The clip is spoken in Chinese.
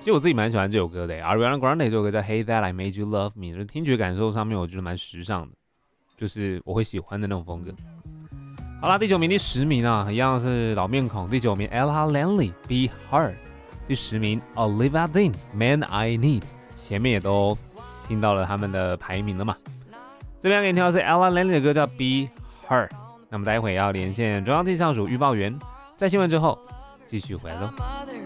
实我自己蛮喜欢这首歌的，Ariana Grande 这首歌叫《Hey That I Made You Love Me》，就是听觉感受上面我觉得蛮时尚的，就是我会喜欢的那种风格。好啦，第9名、第10名啊，一样是老面孔。第9名 Ella Langley Be Her， 第10名 Olivia Dean Man I Need， 前面也都听到了他们的排名了嘛。这边给你听到是 Ella Langley 的歌叫 Be Her。那么待会要连线中央气象署预报员，在新闻之后继续回来喽。